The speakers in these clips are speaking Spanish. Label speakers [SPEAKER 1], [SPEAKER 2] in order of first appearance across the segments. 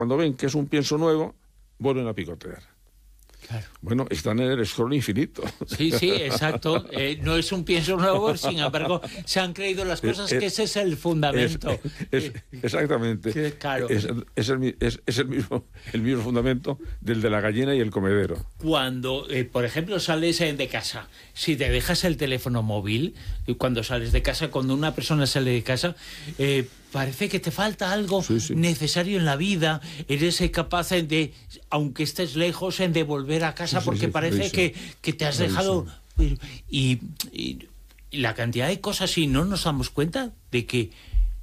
[SPEAKER 1] Cuando ven que es un pienso nuevo, vuelven a picotear.
[SPEAKER 2] Claro.
[SPEAKER 1] Bueno, están en el scroll infinito.
[SPEAKER 2] Sí, sí, exacto. No es un pienso nuevo, sin embargo, se han creído las cosas que ese es el fundamento.
[SPEAKER 1] Exactamente.
[SPEAKER 2] Claro.
[SPEAKER 1] Es el mismo fundamento del de la gallina y el comedero.
[SPEAKER 2] Cuando, por ejemplo, sales de casa, si te dejas el teléfono móvil, cuando sales de casa, cuando una persona sale de casa, parece que te falta algo necesario en la vida. Eres capaz de, aunque estés lejos, de volver a casa porque parece que te has dejado... Y la cantidad de cosas, y no nos damos cuenta de que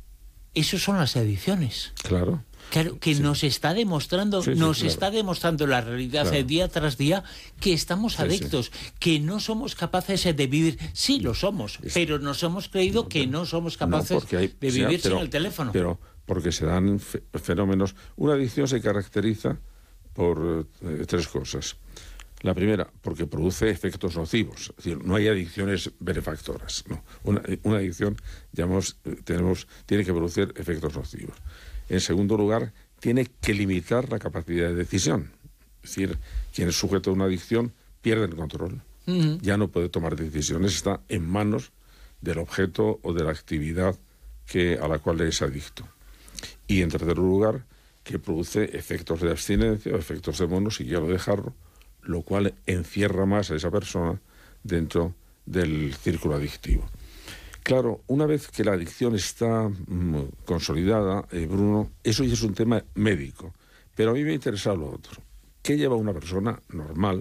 [SPEAKER 2] eso son las adicciones.
[SPEAKER 1] Claro.
[SPEAKER 2] Claro, que nos está demostrando, está demostrando la realidad día tras día que estamos adictos, que no somos capaces de vivir. Sí, lo somos, pero nos hemos creído que no somos capaces de vivir sin el teléfono.
[SPEAKER 1] Pero porque se dan fenómenos. Una adicción se caracteriza por tres cosas. La primera, porque produce efectos nocivos. Es decir, no hay adicciones benefactoras. No. Una adicción, digamos, tiene que producir efectos nocivos. En segundo lugar, tiene que limitar la capacidad de decisión. Es decir, quien es sujeto a una adicción pierde el control. Ya no puede tomar decisiones, está en manos del objeto o de la actividad a la cual es adicto. Y en tercer lugar, que produce efectos de abstinencia o efectos de monosillero de jarro, lo cual encierra más a esa persona dentro del círculo adictivo. Claro, una vez que la adicción está consolidada, Bruno, eso ya es un tema médico. Pero a mí me interesa lo otro. ¿Qué lleva a una persona normal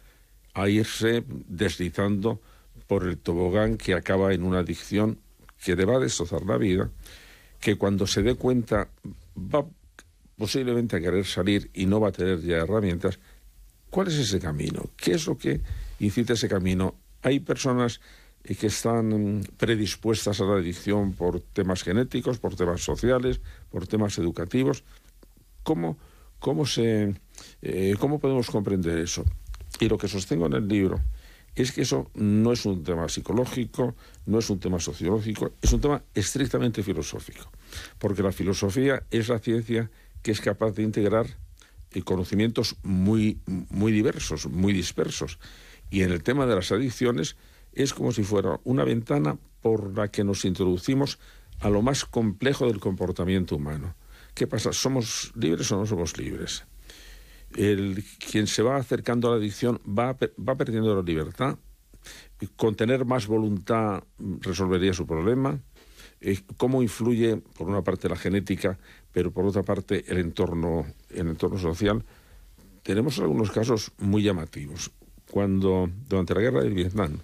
[SPEAKER 1] a irse deslizando por el tobogán que acaba en una adicción que le va a destrozar la vida, que cuando se dé cuenta va posiblemente a querer salir y no va a tener ya herramientas? ¿Cuál es ese camino? ¿Qué es lo que incita ese camino? Hay personas que están predispuestas a la adicción por temas genéticos, por temas sociales, por temas educativos. ¿Cómo podemos comprender eso? Y lo que sostengo en el libro es que eso no es un tema psicológico, no es un tema sociológico, es un tema estrictamente filosófico. Porque la filosofía es la ciencia que es capaz de integrar conocimientos muy diversos, muy dispersos. Y en el tema de las adicciones es como si fuera una ventana por la que nos introducimos a lo más complejo del comportamiento humano. ¿Qué pasa? ¿Somos libres o no somos libres? Quien se va acercando a la adicción va perdiendo la libertad. Con tener más voluntad resolvería su problema. ¿Cómo influye, por una parte, la genética, pero por otra parte, el entorno social? Tenemos algunos casos muy llamativos. Cuando, durante la guerra del Vietnam,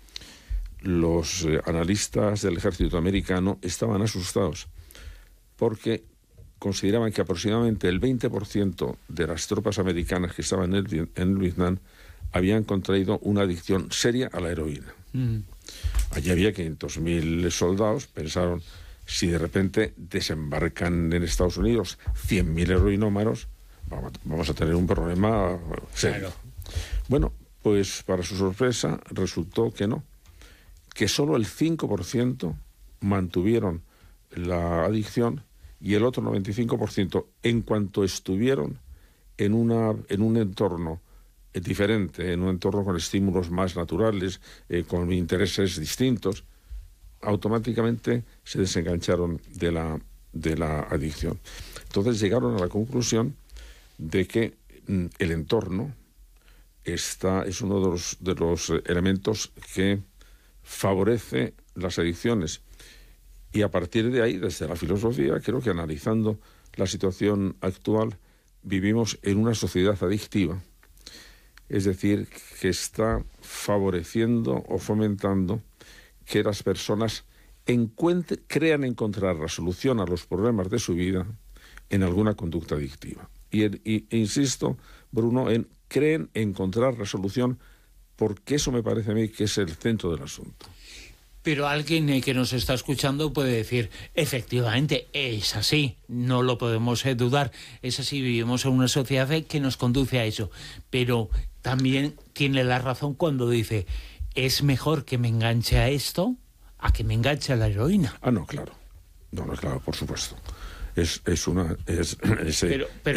[SPEAKER 1] los analistas del ejército americano estaban asustados porque consideraban que aproximadamente el 20% de las tropas americanas que estaban en el Vietnam habían contraído una adicción seria a la heroína. Allí había 500.000 soldados. Pensaron, si de repente desembarcan en Estados Unidos 100.000 heroinómanos, vamos a tener un problema serio. Claro. Bueno, pues para su sorpresa resultó que no, que solo el 5% mantuvieron la adicción y el otro 95%, en cuanto estuvieron en un entorno diferente, en un entorno con estímulos más naturales, con intereses distintos, automáticamente se desengancharon de la adicción. Entonces llegaron a la conclusión de que el entorno es uno de los elementos que favorece las adicciones. Y a partir de ahí, desde la filosofía, creo que analizando la situación actual, vivimos en una sociedad adictiva. Es decir, que está favoreciendo o fomentando que las personas crean encontrar la solución a los problemas de su vida en alguna conducta adictiva. E insisto, Bruno, creen encontrar la solución, porque eso me parece a mí que es el centro del asunto.
[SPEAKER 2] Pero alguien que nos está escuchando puede decir, efectivamente, es así, no lo podemos dudar, es así, vivimos en una sociedad que nos conduce a eso, pero también tiene la razón cuando dice, es mejor que me enganche a esto a que me enganche a la heroína.
[SPEAKER 1] Ah, no, claro. No, claro, por supuesto.
[SPEAKER 2] Pero